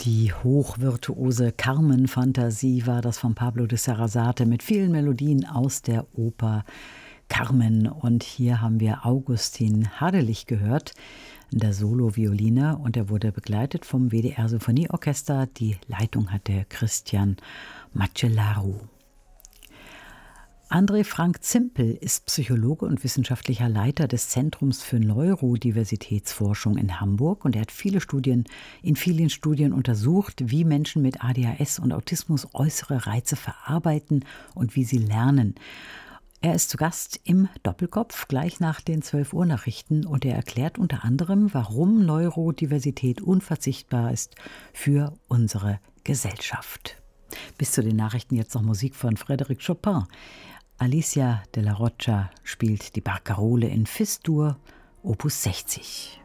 Die hochvirtuose Carmen-Fantasie war das von Pablo de Sarasate mit vielen Melodien aus der Oper Carmen. Und hier haben wir Augustin Hadelich gehört, der Solo-Violine, und er wurde begleitet vom WDR Symphonieorchester. Die Leitung hatte Christian Macellaro. André Frank Zimpel ist Psychologe und wissenschaftlicher Leiter des Zentrums für Neurodiversitätsforschung in Hamburg, und er hat in vielen Studien untersucht, wie Menschen mit ADHS und Autismus äußere Reize verarbeiten und wie sie lernen. Er ist zu Gast im Doppelkopf gleich nach den 12 Uhr Nachrichten, und er erklärt unter anderem, warum Neurodiversität unverzichtbar ist für unsere Gesellschaft. Bis zu den Nachrichten jetzt noch Musik von Frédéric Chopin. Alicia de la Rocha spielt die Barcarolle in Fis-Dur, Opus 60.